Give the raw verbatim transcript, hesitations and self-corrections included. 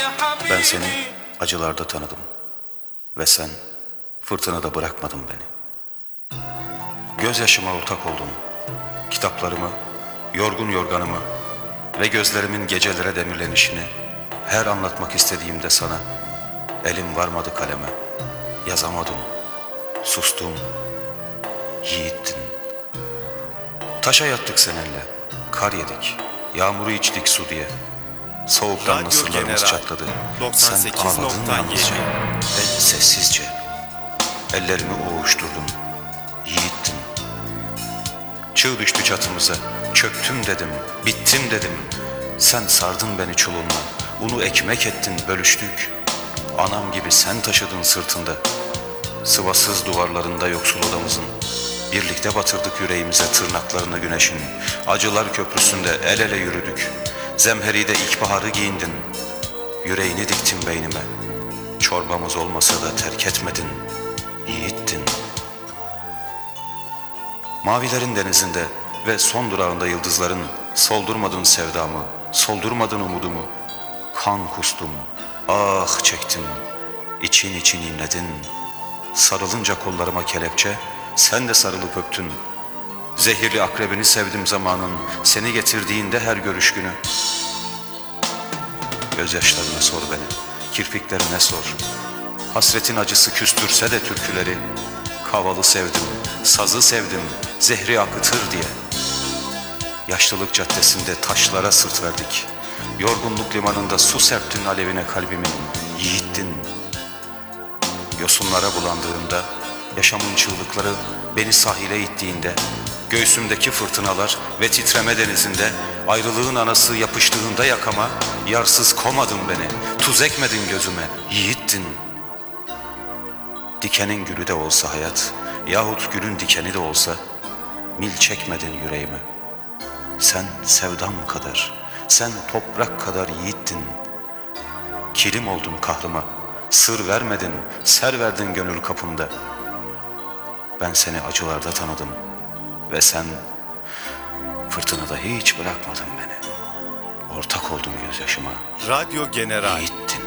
Ben seni acılarda tanıdım ve sen fırtınada bırakmadın beni. Gözyaşıma ortak oldun, kitaplarımı, yorgun yorganımı ve gözlerimin gecelere demirlenişini her anlatmak istediğimde sana elim varmadı kaleme, yazamadım, sustum, yiğittin. Taşa yattık seninle, kar yedik, yağmuru içtik su diye. Soğuktan Radyo mısırlarımız General çatladı. doksan Sen sekiz ağladın nokta yalnızca yedi. ve sessizce. Ellerimi ovuşturdun, yiğittin. Çığ düştü çatımıza, çöktüm dedim, bittim dedim. Sen sardın beni çulunla, unu ekmek ettin, bölüştük. Anam gibi sen taşıdın sırtında. Sıvasız duvarlarında yoksul odamızın. Birlikte batırdık yüreğimize tırnaklarını güneşin. Acılar köprüsünde el ele yürüdük. Zemheride ilkbaharı giyindin. Yüreğini diktin beynime. Çorbamız olmasa da terk etmedin. Yiğittin. Mavilerin denizinde ve son durağında yıldızların soldurmadın sevdamı, soldurmadın umudumu. Kan kustum, ah çektim, için için inledin. Sarılınca kollarıma kelepçe, sen de sarılıp öptün. Zehirli akrebini sevdim zamanın, seni getirdiğinde her görüş günü. Gözyaşlarına sor beni, kirpiklerine sor. Hasretin acısı küstürse de türküleri. Kavalı sevdim, sazı sevdim, zehri akıtır diye. Yaşlılık caddesinde taşlara sırt verdik. Yorgunluk limanında su serptin alevine kalbimin, yiğittin. Yosunlara bulandığımda, yaşamın çığlıkları beni sahile ittiğinde, göğsümdeki fırtınalar ve titreme denizinde, ayrılığın anası yapıştığında yakama, yarsız komadın beni, tuz ekmedin gözüme, yiğittin. Dikenin gülü de olsa hayat, yahut gülün dikeni de olsa, mil çekmedin yüreğime. Sen sevdam kadar, sen toprak kadar yiğittin. Kilim oldun kahrıma, sır vermedin, ser verdin gönül kapımda. Ben seni acılarda tanıdım ve sen fırtınada hiç bırakmadın beni. Ortak oldun gözyaşıma, Radyo General yiğittin.